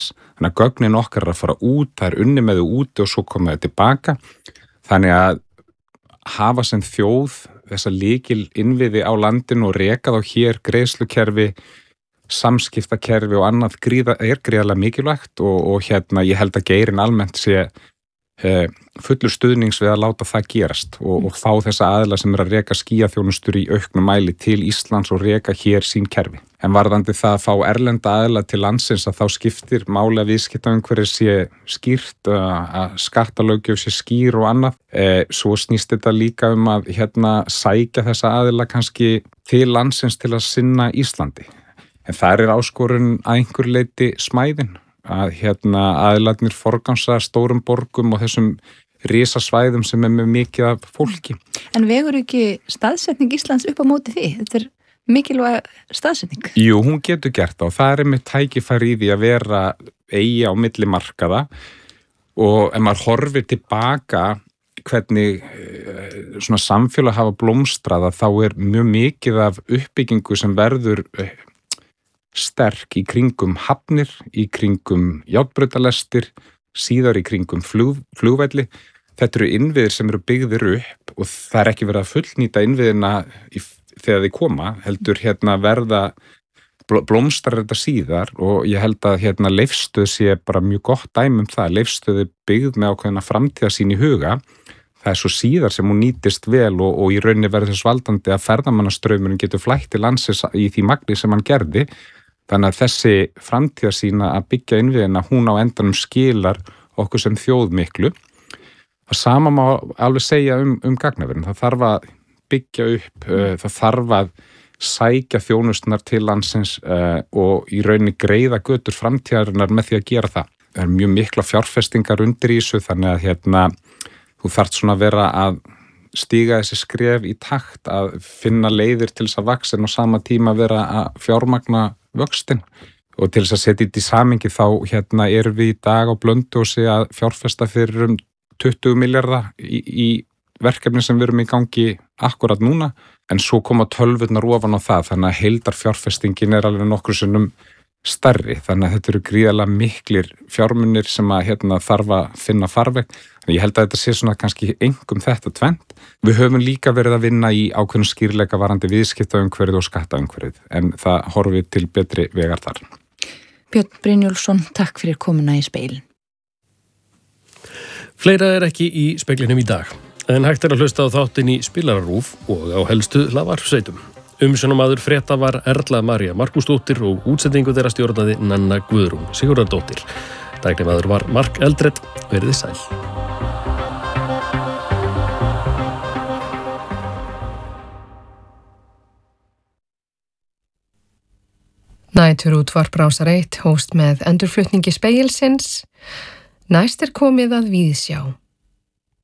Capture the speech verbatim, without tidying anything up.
Þannig að gögnin okkar er að fara út, það er unni með þau úti og svo koma þau tilbaka. Þannig að hafa sem þjóð þessa lykil innviði á landinu og reka þá hér greiðslukerfi, samskiptakerfi og annað gríða, er gríðarlega mikilvægt og, og hérna ég held að geirinn almennt sé eh, fullur stuðnings við að láta það gerast og, og fá þessa aðila sem er að reka skíaþjónustur í auknum mæli til Íslands og reka hér sín kerfi. En varðandi það að fá erlenda aðila til landsins að þá skiptir máli að viðskiptaumhverfið sé skýrt, að skattalöggjöf sé skýr og annað. Eh, svo snýst þetta líka um að hérna sækja þessa aðila kannski til landsins til að sinna Íslandi. En það er áskorun að einhver leyti smæðin, að hérna aðilarnir forgansa stórum borgum og þessum risasvæðum sem er með mikið af fólki. En vegur ekki staðsetning Íslands upp á móti því? Þetta er mikilvæg staðsetning. Jú, hún getur gert það og það er með tækifæri í því að vera eigi á milli markaða og ef maður horfir tilbaka hvernig svona samfélag hafa blómstraða þá er mjög mikið af uppbyggingu sem verður sterk í kringum hafnir, í kringum járnbrautalestir, síðar í kringum flug, flugvelli. Þetta eru innviðir sem eru byggðir upp og það er ekki verið að fullnýta innviðina í, þegar þeir koma, heldur hérna verða blómstrar þetta síðar og ég held að hérna Leifsstöð sé bara mjög gott dæmi um það. Leifsstöð er byggð með ákveðna framtíðarsýn í huga. Það er svo síðar sem hún nýtist vel og, og í rauninni verður þess valdandi að ferðamannastraumurinn getur flætt til landsins í því magni sem hann gerði. Þannig að þessi framtíðarsýn að byggja innviðina, hún á endanum skilar okkur sem þjóð miklu. Það sama má alveg segja um, um gagnaverin. Það þarf að byggja upp, uh, það þarf að sækja þjónustnar til landsins uh, og í rauninni greiða götur framtíðarinnar með því að gera það. Það er mjög mikla fjárfestingar undir í þessu, þannig að hérna, þú þarft svona að vera að stíga þessi skref í takt að finna leiðir til þess að vaxa en á sama tíma vera að fjármagna vöxtin og til þess að setja þetta í samingi þá hérna erum við í dag á Blönduósi að fjárfesta fyrir um tuttugu milljarða í, í verkefni sem við erum í gangi akkurat núna en svo koma tölvurnar ofan á það þannig að heildarfjárfestingin er alveg nokkru sinnum stærri þannig að þetta eru gríðarlega miklir fjármunir sem að hérna þarf að finna farveg. Ég held að þetta sé svona kannski engum þetta tvennt. Við höfum líka verið að vinna í ákveðnum skýrleika varandi viðskiptaumhverfið og skattaumhverfið en það horfið til betri vegar þar. Björn Brynjólfsson, takk fyrir komuna í speilin. Fleira er ekki í speglinum í dag en hægt er að hlusta á þáttinn í Spilararúf og á helstu hlaðvarpssveitum. Umsjónarmaður frétta var Erla María Markúsdóttir og útsendingu þeirra stjórnaði Nanna Guðrún Sigurðardóttir. Tæknimaður var Mark Eldred, verið sæl. Næturútvarp Rásar eitt hóst með endurflutningi Spegilsins. Næst er komið að Víðsjá.